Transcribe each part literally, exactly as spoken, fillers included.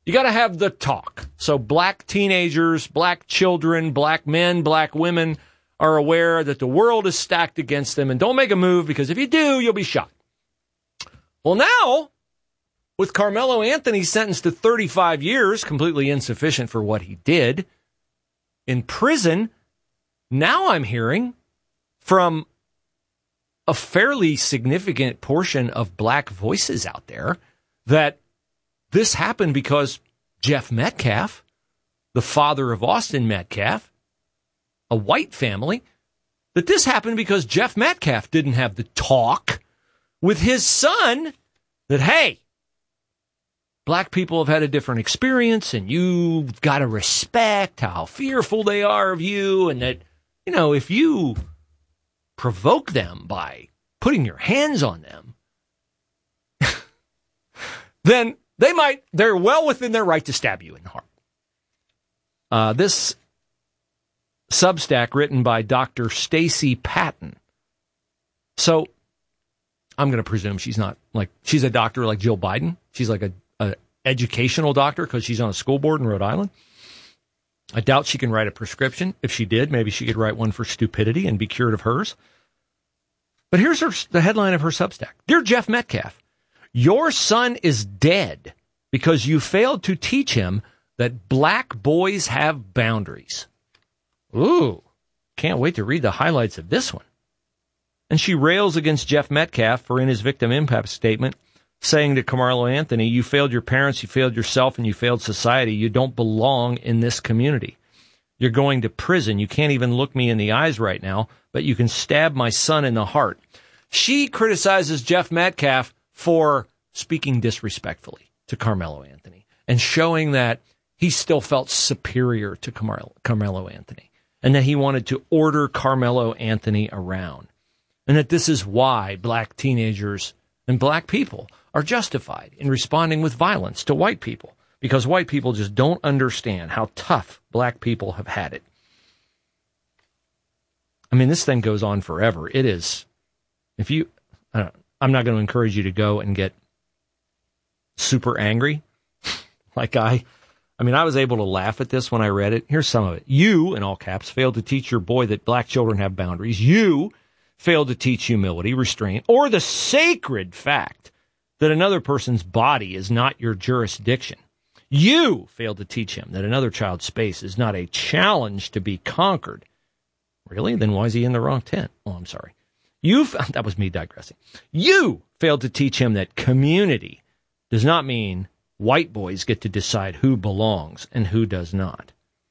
You got to have the talk. So black teenagers, black children, black men, black women are aware that the world is stacked against them, and don't make a move, because if you do, you'll be shot. Well, now, with Carmelo Anthony sentenced to thirty-five years, completely insufficient for what he did, in prison, now I'm hearing from a fairly significant portion of black voices out there that this happened because Jeff Metcalf, the father of Austin Metcalf, a white family, that this happened because Jeff Metcalf didn't have the talk with his son that, hey, black people have had a different experience, and you've got to respect how fearful they are of you, and that, you know, if you provoke them by putting your hands on them, then they might, they're well within their right to stab you in the heart. Uh, this Substack written by Doctor Stacy Patton. So I'm going to presume she's not like, she's a doctor like Jill Biden. She's like a, a educational doctor because she's on a school board in Rhode Island. I doubt she can write a prescription. If she did, maybe she could write one for stupidity and be cured of hers. But here's her, the headline of her Substack. Dear Jeff Metcalf, your son is dead because you failed to teach him that black boys have boundaries. Ooh, can't wait to read the highlights of this one. And she rails against Jeff Metcalf for, in his victim impact statement, saying to Carmelo Anthony, you failed your parents, you failed yourself, and you failed society. You don't belong in this community. You're going to prison. You can't even look me in the eyes right now, but you can stab my son in the heart. She criticizes Jeff Metcalf for speaking disrespectfully to Carmelo Anthony and showing that he still felt superior to Carmelo, Carmelo Anthony, and that he wanted to order Carmelo Anthony around, and that this is why black teenagers and black people are justified in responding with violence to white people, because white people just don't understand how tough black people have had it. I mean, this thing goes on forever. It is, if you, uh, I'm not going to encourage you to go and get super angry like I, I mean, I was able to laugh at this when I read it. Here's some of it. You, in all caps, failed to teach your boy that black children have boundaries. You failed to teach humility, restraint, or the sacred fact that another person's body is not your jurisdiction. You failed to teach him that another child's space is not a challenge to be conquered. Really? Then why is he in the wrong tent? Oh, I'm sorry. You, that was me digressing. You failed to teach him that community does not mean white boys get to decide who belongs and who does not.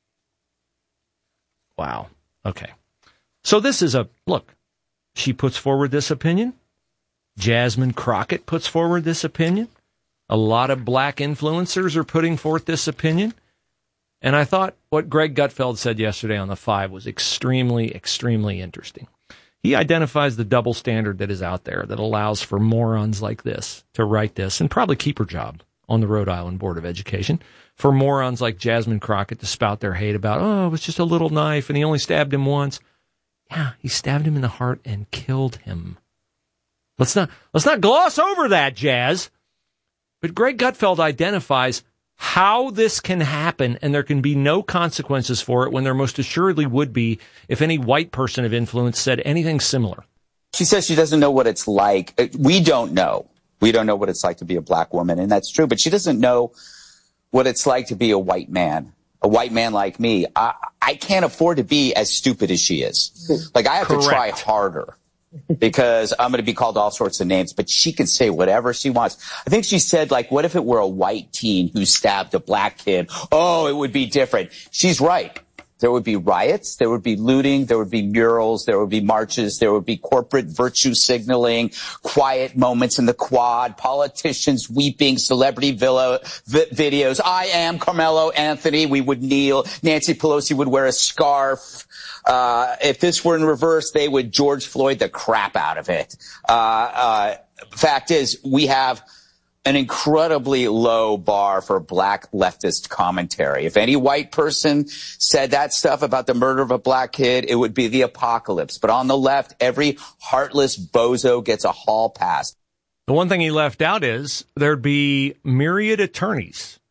Wow. Okay. So this is a, look, she puts forward this opinion. Jasmine Crockett puts forward this opinion. A lot of black influencers are putting forth this opinion. And I thought what Greg Gutfeld said yesterday on The Five was extremely, extremely interesting. He identifies the double standard that is out there that allows for morons like this to write this and probably keep her job on the Rhode Island Board of Education, for morons like Jasmine Crockett to spout their hate about, oh, it was just a little knife and he only stabbed him once. Yeah, he stabbed him in the heart and killed him. Let's not, let's not gloss over that, Jazz. But Greg Gutfeld identifies how this can happen, and there can be no consequences for it when there most assuredly would be if any white person of influence said anything similar. She says she doesn't know what it's like. We don't know. We don't know what it's like to be a black woman, and that's true. But she doesn't know what it's like to be a white man, a white man like me. I, I can't afford to be as stupid as she is. Like, I have Correct. to try harder. Because I'm going to be called all sorts of names, but she can say whatever she wants. I think she said, like, what if it were a white teen who stabbed a black kid? Oh, it would be different. She's right. There would be riots. There would be looting. There would be murals. There would be marches. There would be corporate virtue signaling, quiet moments in the quad, politicians weeping, celebrity villa vi- videos. I am Carmelo Anthony. We would kneel. Nancy Pelosi would wear a scarf. Uh, if this were in reverse, they would George Floyd the crap out of it. Uh, uh, fact is, we have an incredibly low bar for black leftist commentary. If any white person said that stuff about the murder of a black kid, it would be the apocalypse. But on the left, every heartless bozo gets a hall pass. The one thing he left out is there'd be myriad attorneys